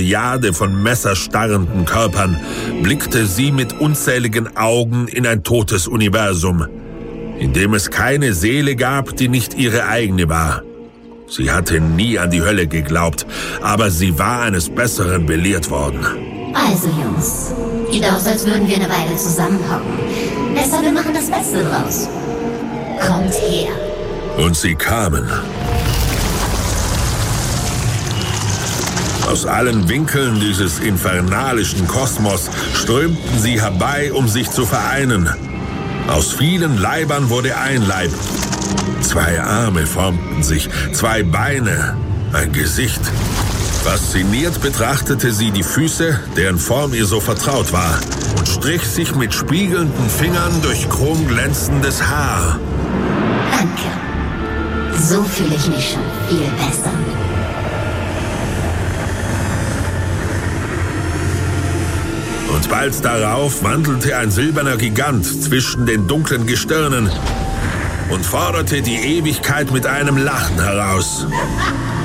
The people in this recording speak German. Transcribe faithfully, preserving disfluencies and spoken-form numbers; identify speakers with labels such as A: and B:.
A: Myriade von messerstarrenden Körpern blickte sie mit unzähligen Augen in ein totes Universum, in dem es keine Seele gab, die nicht ihre eigene war. Sie hatte nie an die Hölle geglaubt, aber sie war eines Besseren belehrt worden.
B: Also Jungs, sieht aus, als würden wir eine Weile zusammenhocken. Besser, wir machen das Beste draus. Kommt her.
A: Und sie kamen. Aus allen Winkeln dieses infernalischen Kosmos strömten sie herbei, um sich zu vereinen. Aus vielen Leibern wurde ein Leib. Zwei Arme formten sich, zwei Beine, ein Gesicht. Fasziniert betrachtete sie die Füße, deren Form ihr so vertraut war, und strich sich mit spiegelnden Fingern durch chromglänzendes Haar.
B: Danke. So fühle ich mich schon viel besser.
A: Und bald darauf wandelte ein silberner Gigant zwischen den dunklen Gestirnen und forderte die Ewigkeit mit einem Lachen heraus.